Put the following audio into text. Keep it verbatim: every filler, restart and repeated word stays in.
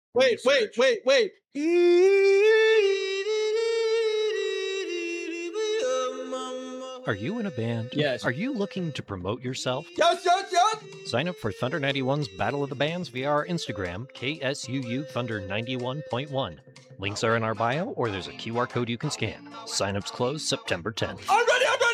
when you Wait, wait, search. wait, wait. Are you in a band? Yes. Are you looking to promote yourself? Yes, yes, yes. Sign up for Thunder ninety-one's Battle of the Bands via our Instagram, K S U U Thunder ninety-one point one. Links are in our bio, or there's a Q R code you can scan. Signups close September tenth. I'm ready, I'm ready.